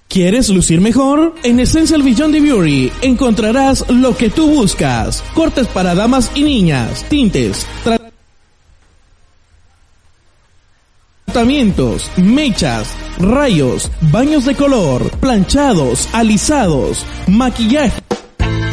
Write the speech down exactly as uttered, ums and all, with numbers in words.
¿Quieres lucir mejor? En Essential Beyond the Beauty encontrarás lo que tú buscas. Cortes para damas y niñas, tintes, tratamientos, mechas, rayos, baños de color, planchados, alisados, maquillaje